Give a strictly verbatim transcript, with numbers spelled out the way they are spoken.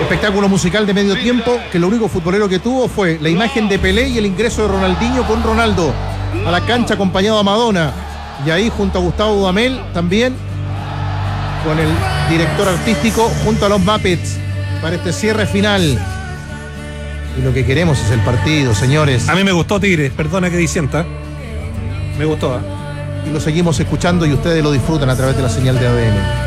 Espectáculo musical de medio tiempo que lo único futbolero que tuvo fue la imagen de Pelé y el ingreso de Ronaldinho con Ronaldo a la cancha acompañado a Madonna. Y ahí junto a Gustavo Dudamel también con el director artístico junto a los Muppets para este cierre final. Y lo que queremos es el partido, señores. A mí me gustó Tigre, perdona que disienta. Me gustó, ¿eh? Y lo seguimos escuchando y ustedes lo disfrutan a través de la señal de A D N.